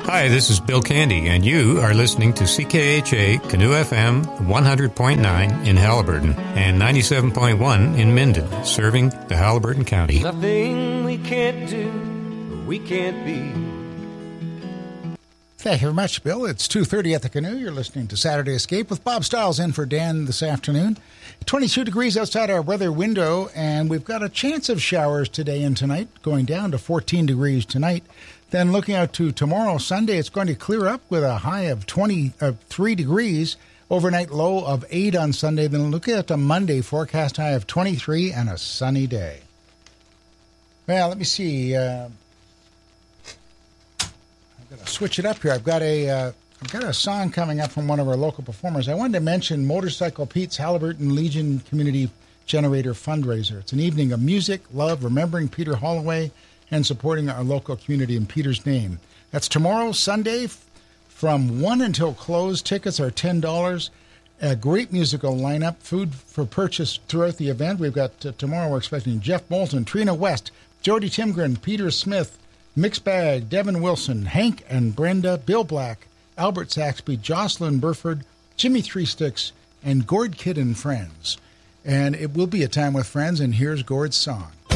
Hi, this is Bill Candy, and you are listening to CKHA Canoe FM 100.9 in Haliburton and 97.1 in Minden, serving the Haliburton County. Nothing we can't do, we can't be. Thank you very much, Bill. It's 2:30 at the Canoe. You're listening to Saturday Escape with Bob Stiles in for Dan this afternoon. 22 degrees outside our weather window, and we've got a chance of showers today and tonight, going down to 14 degrees tonight. Then looking out to tomorrow, Sunday, it's going to clear up with a high of 3 degrees, overnight low of 8 on Sunday. Then looking at the Monday, forecast high of 23 and a sunny day. Well, let me see. I'm going to switch it up here. I've got a song coming up from one of our local performers. I wanted to mention Motorcycle Pete's Haliburton Legion Community Generator fundraiser. It's an evening of music, love, remembering Peter Holloway, and supporting our local community in Peter's name. That's tomorrow, Sunday, from 1 until close. Tickets are $10. A great musical lineup, food for purchase throughout the event. We've got tomorrow, we're expecting Jeff Moulton, Trina West, Jody Timgren, Peter Smith, Mixed Bag, Devin Wilson, Hank and Brenda, Bill Black, Albert Saxby, Jocelyn Burford, Jimmy Three Sticks, and Gord Kidd and Friends. And it will be a time with friends, and here's Gord's song.